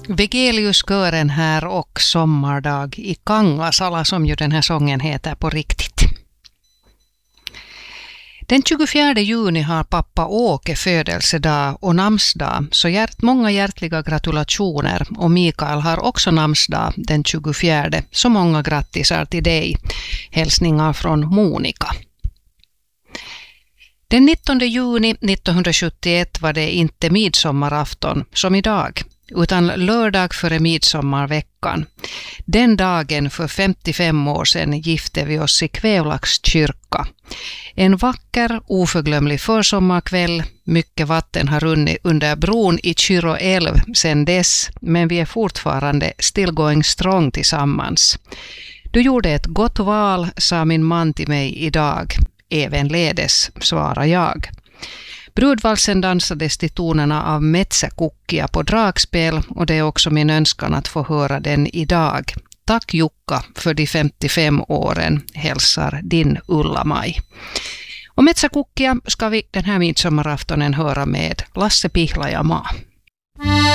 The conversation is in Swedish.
Vegeliuskören här och sommardag i Kangasala som ju den här sången heter på riktigt. Den 24 juni har pappa Åke födelsedag och namnsdag, så många hjärtliga gratulationer, och Mikael har också namnsdag den 24, så många grattisar till dig. Hälsningar från Monika. Den 19 juni 1971 var det inte midsommarafton som idag, utan lördag före midsommarveckan. Den dagen för 55 år sedan gifte vi oss i Kvävlax kyrka. En vacker, oförglömlig försommarkväll. Mycket vatten har runnit under bron i Kyrå älv sedan dess, men vi är fortfarande still going strong tillsammans. Du gjorde ett gott val, sa min man till mig idag. Ävenledes, svarar jag. Brudvalsen dansades till tonerna av Metsäkukkia på dragspel, och det är också min önskan att få höra den idag. Tack Jukka för de 55 åren, hälsar din Ulla-Maj. Och Metsäkukkia ska vi den här midsommaraftonen höra med Lasse Pihlajamaa.